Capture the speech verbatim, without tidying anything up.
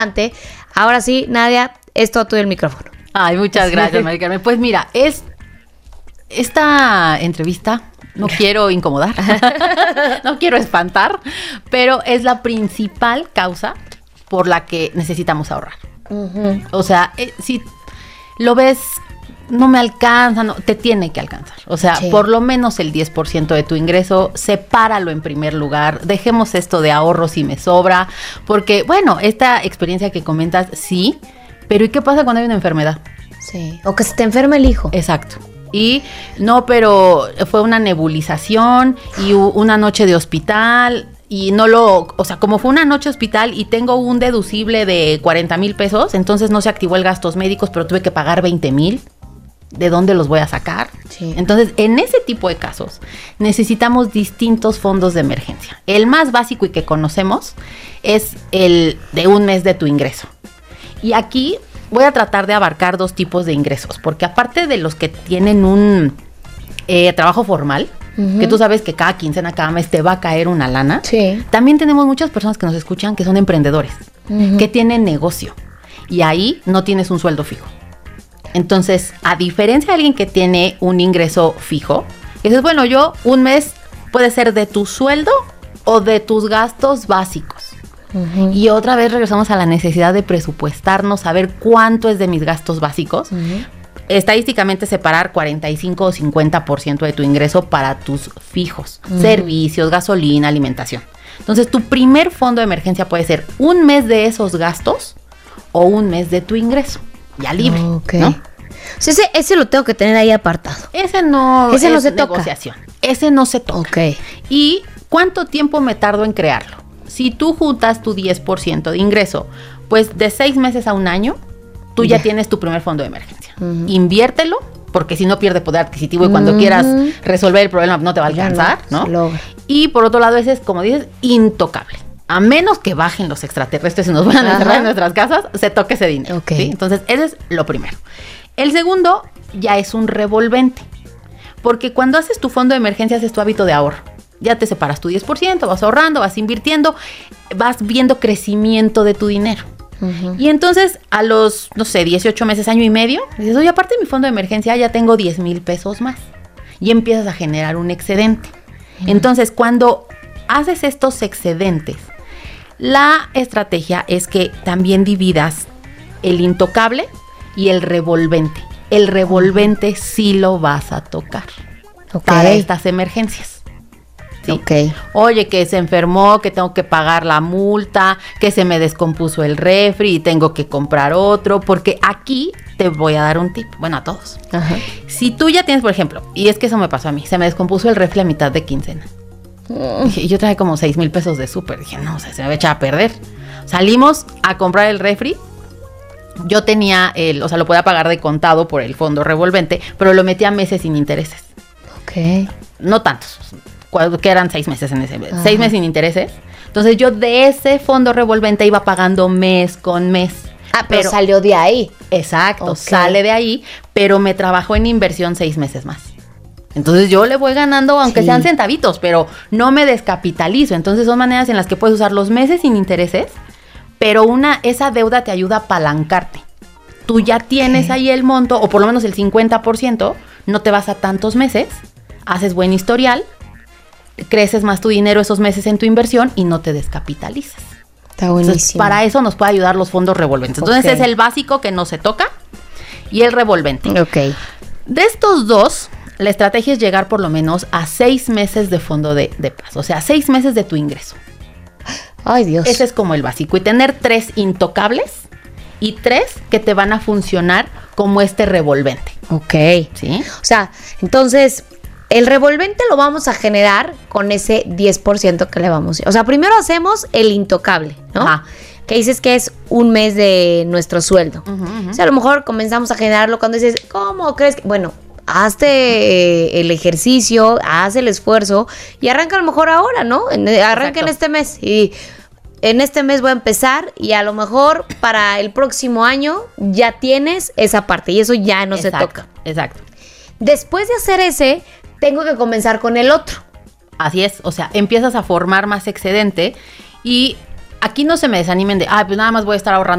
Ahora sí, Nadia, es todo tuyo el micrófono. Ay, muchas gracias, Mari Carmen. Pues mira, es esta entrevista, no quiero incomodar, no quiero espantar, pero es la principal causa por la que necesitamos ahorrar. Uh-huh. O sea, eh, si lo ves, no me alcanza, no, te tiene que alcanzar. O sea, sí. Por lo menos el diez por ciento de tu ingreso, sepáralo en primer lugar. Dejemos esto de ahorro si me sobra, porque, bueno, esta experiencia que comentas, sí, pero ¿y qué pasa cuando hay una enfermedad? Sí, o que se te enferma el hijo. Exacto. Y no, pero fue una nebulización y una noche de hospital y no lo, o sea, como fue una noche de hospital y tengo un deducible de cuarenta mil pesos, entonces no se activó el gastos médicos, pero tuve que pagar veinte mil. ¿De dónde los voy a sacar? Sí. Entonces, en ese tipo de casos, necesitamos distintos fondos de emergencia. El más básico y que conocemos es el de un mes de tu ingreso. Y aquí voy a tratar de abarcar dos tipos de ingresos, porque aparte de los que tienen un eh, trabajo formal, uh-huh. que tú sabes que cada quincena, cada mes te va a caer una lana, sí. También tenemos muchas personas que nos escuchan que son emprendedores, uh-huh. que tienen negocio, y ahí no tienes un sueldo fijo. Entonces, a diferencia de alguien que tiene un ingreso fijo, dices, bueno, yo un mes puede ser de tu sueldo o de tus gastos básicos. Uh-huh. Y otra vez regresamos a la necesidad de presupuestarnos, saber cuánto es de mis gastos básicos. Uh-huh. Estadísticamente separar cuarenta y cinco o cincuenta por ciento de tu ingreso para tus fijos, uh-huh. servicios, gasolina, alimentación. Entonces, tu primer fondo de emergencia puede ser un mes de esos gastos o un mes de tu ingreso, ya libre, okay. ¿no? O sea, ese, ese lo tengo que tener ahí apartado. Ese no ese es no se negociación. Toca. Ese no se toca. Okay. ¿Y cuánto tiempo me tardo en crearlo? Si tú juntas tu diez por ciento de ingreso, pues de seis meses a un año, tú ya, ya tienes tu primer fondo de emergencia. Uh-huh. Inviértelo, porque si no pierde poder adquisitivo y cuando uh-huh. quieras resolver el problema no te va a alcanzar, no, ¿no? Y por otro lado, ese es, como dices, intocable. A menos que bajen los extraterrestres y nos vayan a encerrar en nuestras casas, se toque ese dinero. Okay. ¿Sí? Entonces, ese es lo primero. El segundo ya es un revolvente. Porque cuando haces tu fondo de emergencia, haces tu hábito de ahorro. Ya te separas tu diez por ciento, vas ahorrando, vas invirtiendo, vas viendo crecimiento de tu dinero. Uh-huh. Y entonces, a los, no sé, dieciocho meses, año y medio, dices, oye, aparte de mi fondo de emergencia, ya tengo diez mil pesos más. Y empiezas a generar un excedente. Uh-huh. Entonces, cuando haces estos excedentes, la estrategia es que también dividas el intocable y el revolvente. El revolvente sí lo vas a tocar okay. para estas emergencias. ¿Sí? Okay. Oye, que se enfermó, que tengo que pagar la multa, que se me descompuso el refri y tengo que comprar otro, porque aquí te voy a dar un tip, bueno, a todos. Ajá. Si tú ya tienes, por ejemplo, y es que eso me pasó a mí, se me descompuso el refri a mitad de quincena. Dije, yo traje como seis mil pesos de súper. Dije, no, o sea, se me va a echar a perder. Salimos a comprar el refri. Yo tenía el, o sea, lo podía pagar de contado por el fondo revolvente, pero lo metí a meses sin intereses. Ok. No tantos, que eran seis meses en ese mes. Seis meses sin intereses. Entonces yo de ese fondo revolvente iba pagando mes con mes. Ah, pero, pero salió de ahí. Exacto, okay. Sale de ahí, pero me trabajó en inversión seis meses más. Entonces yo le voy ganando, aunque sí. sean centavitos, pero no me descapitalizo. Entonces son maneras en las que puedes usar los meses sin intereses, pero una esa deuda te ayuda a apalancarte. Tú ya tienes okay. ahí el monto, o por lo menos el cincuenta por ciento, no te vas a tantos meses, haces buen historial, creces más tu dinero esos meses en tu inversión y no te descapitalizas. Está buenísimo. Entonces, para eso nos puede ayudar los fondos revolventes. Entonces okay. es el básico que no se toca y el revolvente. Ok. De estos dos, la estrategia es llegar por lo menos a seis meses de fondo de, de paz, o sea, seis meses de tu ingreso. Ay, Dios. Ese es como el básico. Y tener tres intocables y tres que te van a funcionar como este revolvente. Ok. ¿Sí? O sea, entonces, el revolvente lo vamos a generar con ese diez por ciento que le vamos a... O sea, primero hacemos el intocable, ¿no? Ajá. Que dices que es un mes de nuestro sueldo. Uh-huh, uh-huh. O sea, a lo mejor comenzamos a generarlo cuando dices, ¿cómo crees que...? Bueno... hazte el ejercicio, haz el esfuerzo y arranca a lo mejor ahora, ¿no? Arranca Exacto. en este mes y en este mes voy a empezar y a lo mejor para el próximo año ya tienes esa parte y eso ya no Exacto. se toca. Exacto. Después de hacer ese, tengo que comenzar con el otro. Así es, o sea, empiezas a formar más excedente y aquí no se me desanimen de, ah, pues nada más voy a estar ahorrando